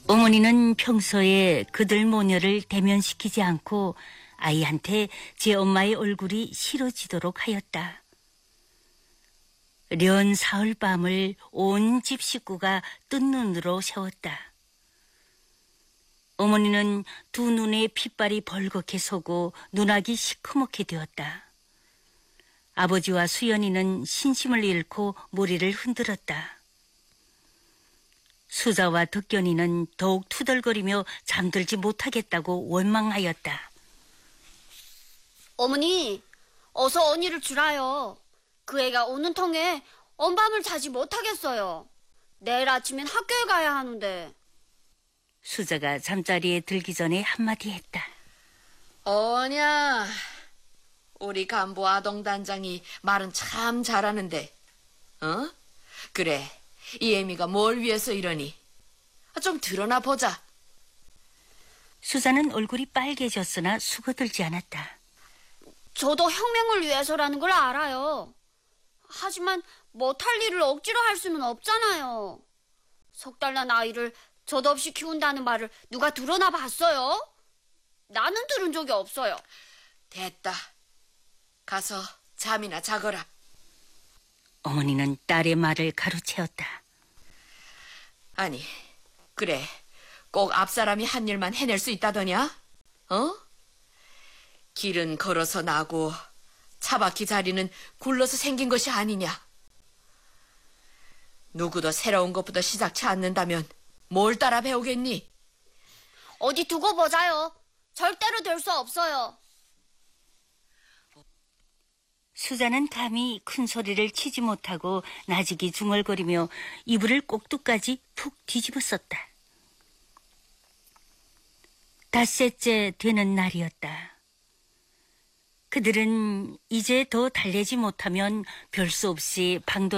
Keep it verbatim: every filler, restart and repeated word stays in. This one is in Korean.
어머니는 평소에 그들 모녀를 대면시키지 않고 아이한테 제 엄마의 얼굴이 싫어지도록 하였다. 련 사흘 밤을 온 집 식구가 뜬 눈으로 세웠다. 어머니는 두 눈에 핏발이 벌겋게 서고 눈알이 시커멓게 되었다. 아버지와 수연이는 신심을 잃고 머리를 흔들었다. 수자와 덕견이는 더욱 투덜거리며 잠들지 못하겠다고 원망하였다. 어머니, 어서 언니를 주라요. 그 애가 오는 텅에 언밤을 자지 못하겠어요. 내일 아침엔 학교에 가야 하는데. 수자가 잠자리에 들기 전에 한마디 했다. 어냐, 우리 간부 아동단장이 말은 참 잘하는데, 어? 그래, 이 애미가 뭘 위해서 이러니? 좀 드러나 보자. 수자는 얼굴이 빨개졌으나 수거들지 않았다. 저도 혁명을 위해서라는 걸 알아요. 하지만 못할 일을 억지로 할 수는 없잖아요. 석 달 난 아이를 젖없이 키운다는 말을 누가 들어나 봤어요? 나는 들은 적이 없어요. 됐다. 가서 잠이나 자거라. 어머니는 딸의 말을 가로채었다. 아니, 그래, 꼭 앞사람이 한 일만 해낼 수 있다더냐? 어? 길은 걸어서 나고 차바퀴 자리는 굴러서 생긴 것이 아니냐? 누구도 새로운 것부터 시작치 않는다면 뭘 따라 배우겠니? 어디 두고 보자요. 절대로 될 수 없어요. 수자는 감히 큰 소리를 치지 못하고 나직이 중얼거리며 이불을 꼭두까지 푹 뒤집었었다. 닷새째 되는 날이었다. 그들은 이제 더 달래지 못하면 별 수 없이 방도